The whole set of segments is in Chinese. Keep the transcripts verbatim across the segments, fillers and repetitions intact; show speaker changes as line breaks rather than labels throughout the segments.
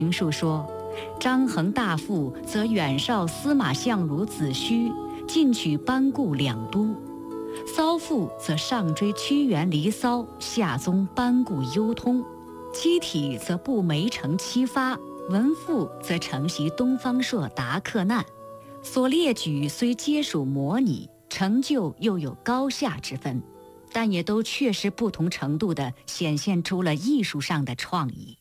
评述说，张衡大父则远绍司马相如子胥，进取班固两都；骚父则上追屈原离骚，下宗班固幽通；戚体则布梅城七发，文父则承袭东方朔达克难。所列举虽皆属模拟，成就又有高下之分，但也都确实不同程度地显现出了艺术上的创意。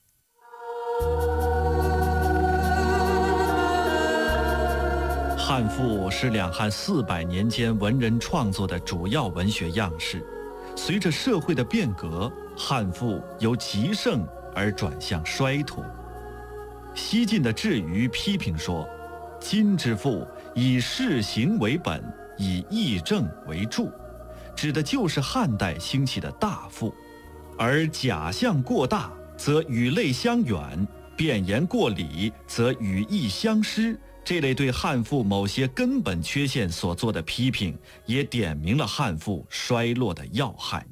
汉赋是两汉四百年间文人创作的主要文学样式。随着社会的变革，汉赋由极盛而转向衰土。西晋的智瑜批评说，今之赋以事行为本，以义政为注，指的就是汉代兴起的大赋。而假象过大，则语类相远；变言过理，则语义相失。这类对汉赋某些根本缺陷所做的批评，也点明了汉赋衰落的要害。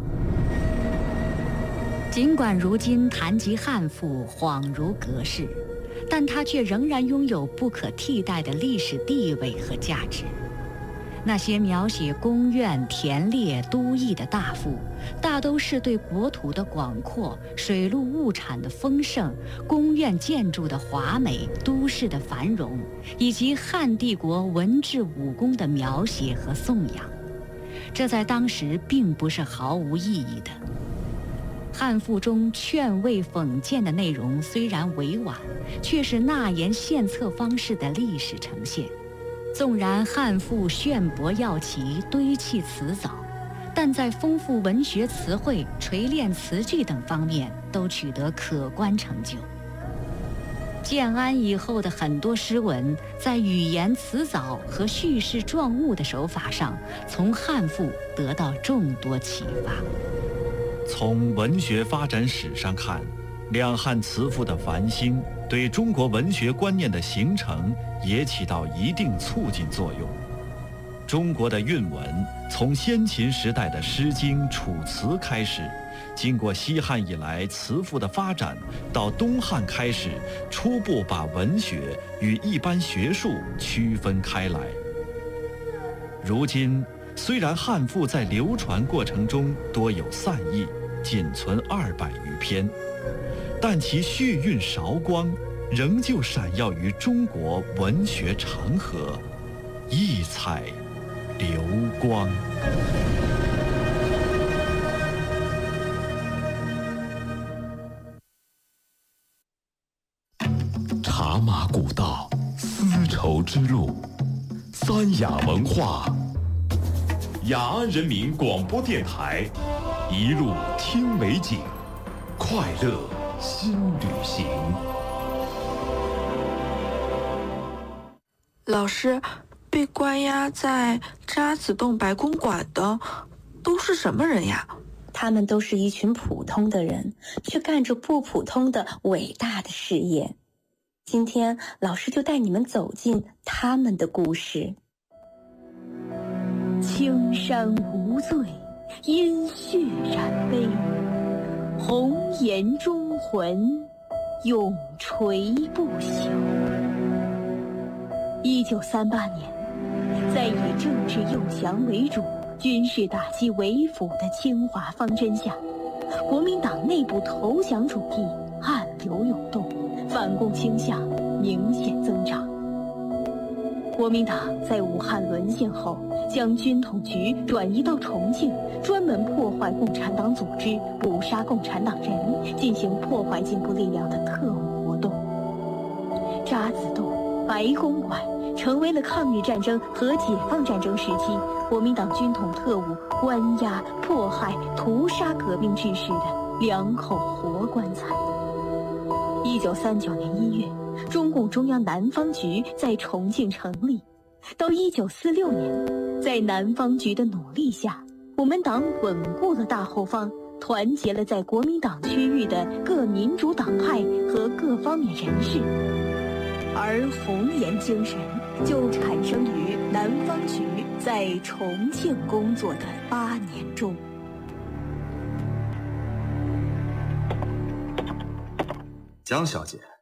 尽管如今谈及汉赋恍如隔世，但它却仍然拥有不可替代的历史地位和价值。那些描写宫苑、田猎、都邑的大赋，大都是对国土的广阔、水陆物产的丰盛、宫苑建筑的华美、都市的繁荣，以及汉帝国文治武功的描写和颂扬。这在当时并不是毫无意义的。汉赋中劝慰讽谏的内容虽然委婉，却是纳言献策方式的历史呈现。纵然汉赋炫博耀奇，堆砌辞藻，但在丰富文学词汇、锤炼词句等方面都取得可观成就。建安以后的很多诗文，在语言辞藻和叙事状物的手法上，从汉赋得到众多启发。
从文学发展史上看，两汉词赋的繁兴对中国文学观念的形成也起到一定促进作用。中国的韵文从先秦时代的《诗经》《楚辞》开始，经过西汉以来词赋的发展，到东汉开始初步把文学与一般学术区分开来。如今，虽然汉赋在流传过程中多有散佚，仅存二百余篇，但其序韵韶光仍旧闪耀于中国文学长河，异彩流光。
茶马古道，丝绸之路，三雅文化。雅安人民广播电台，一路听美景，快乐新旅行。
老师，被关押在渣滓洞白公馆的都是什么人呀？
他们都是一群普通的人，却干着不普通的伟大的事业。今天老师就带你们走进他们的故事。
青山无罪，因血染碑，红颜忠魂，永垂不朽。一九三八年，在以政治诱降为主、军事打击为辅的清华方针下，国民党内部投降主义暗流涌动，反共倾向明显增长。国民党在武汉沦陷后，将军统局转移到重庆，专门破坏共产党组织，捕杀共产党人，进行破坏进步力量的特务活动。渣滓洞、白公馆成为了抗日战争和解放战争时期国民党军统特务关押、迫害、屠杀革命志士的两口活棺材。一九三九年一月，中共中央南方局在重庆成立。到一九四六年，在南方局的努力下，我们党稳固了大后方，团结了在国民党区域的各民主党派和各方面人士，而红颜精神就产生于南方局在重庆工作的八年中。
江小姐，